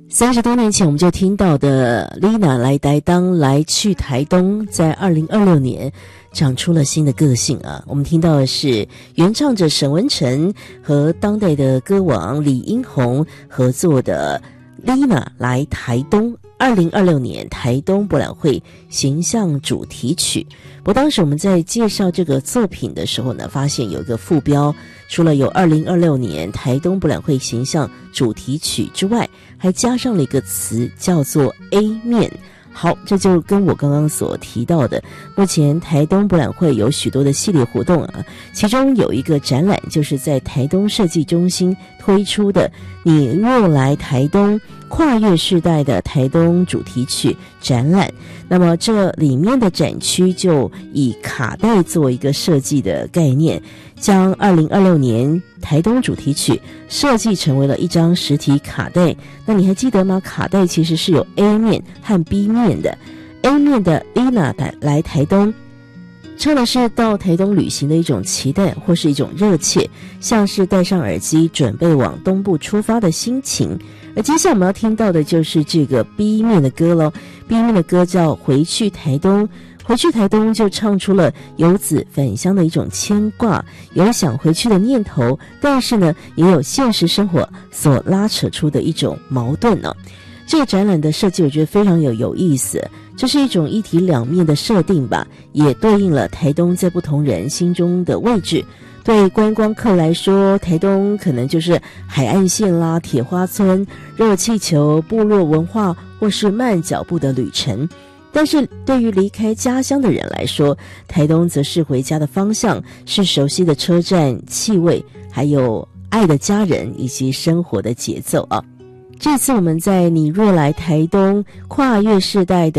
30多年前我们就听到的 Lina 来台当来去台东，在2026年长出了新的个性啊。我们听到的是原唱者沈文程和当代的歌王李英宏合作的 Lina 来台东2026年台东博览会形象主题曲。不过当时我们在介绍这个作品的时候呢，发现有一个副标，除了有2026年台东博览会形象主题曲之外，还加上了一个词叫做 A 面。好，这就跟我刚刚所提到的，目前台东博览会有许多的系列活动啊，其中有一个展览就是在台东设计中心推出的你若来台东跨越世代的台东主题曲展览。那么这里面的展区就以卡带做一个设计的概念，将2026年台东主题曲设计成为了一张实体卡带。那你还记得吗？卡带其实是有 A 面和 B 面的。A 面的 Lina 来台东，唱的是到台东旅行的一种期待或是一种热切，像是戴上耳机准备往东部出发的心情。而接下来我们要听到的就是这个 B 面的歌咯。 B 面的歌叫回去台东。回去台东就唱出了游子返乡的一种牵挂，有想回去的念头，但是呢也有现实生活所拉扯出的一种矛盾呢。这个展览的设计我觉得非常有意思，这是一种一体两面的设定吧，也对应了台东在不同人心中的位置。对观光客来说，台东可能就是海岸线啦、铁花村、热气球、部落文化或是慢脚步的旅程。但是对于离开家乡的人来说，台东则是回家的方向，是熟悉的车站气味，还有爱的家人以及生活的节奏啊。这次我们在你若来台东跨越世代的